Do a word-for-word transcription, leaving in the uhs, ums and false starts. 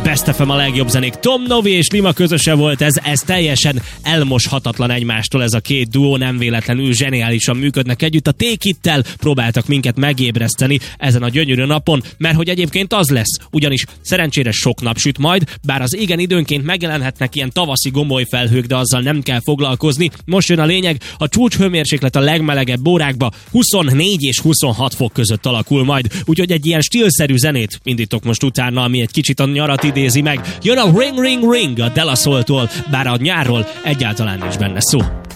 Best ef em a legjobb zenék. Tom Novi és Lima közöse volt ez, ez teljesen elmoshatatlan egymástól ez a két duó, nem véletlenül zseniálisan működnek együtt. A Take It-tel próbáltak minket megébreszteni ezen a gyönyörű napon, mert hogy egyébként az lesz, ugyanis szerencsére sok nap süt majd, bár az igen időnként megjelenhetnek ilyen tavaszi gomoly felhők, de azzal nem kell foglalkozni. Most jön a lényeg, a csúcshőmérséklet a legmelegebb órákba huszonnégy és huszonhat fok között alakul majd, úgyhogy egy ilyen stílszerű zenét indítok most utána, ami egy kicsit a nyarat idézi meg. Jön a Ring Ring Ring a De La Soul-tól, bár a nyárról egyáltalán nincs benne szó.